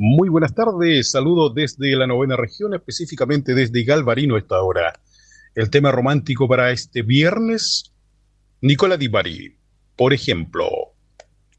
Muy buenas tardes, saludos desde la novena región, específicamente desde Galvarino a esta hora. El tema romántico para este viernes, Nicola Di Bari, por ejemplo.